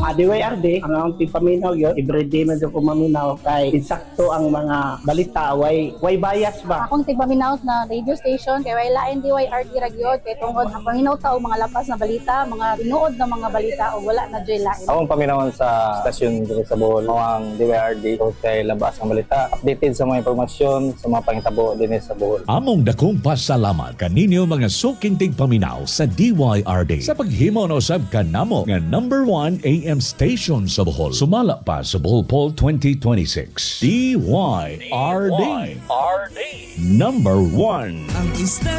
DYRD, ang akong tipaminaw yun, everyday medyo ko maminaw kay insakto ang mga balita, way bias ba? Akong tipaminaw na radio station kay way lain DYRD ragyod kay tungod ang paminaw ta og mga lapas na balita, mga tinuod na mga balita o wala na joy lain. Akong paminawon sa stasyon dito sa Bohol, ang DYRD tungod kay labas ang balita, updated sa mga impormasyon sa mga pangitabo din sa Bohol. Among dakong pasalamat kaninyo mga suking tigpaminaw sa DYRD sa paghimo na usab kanamo nga number 1 AM station sa Bohol. Sumala pa sa Bohol Poll 2026. DYRD. Number 1.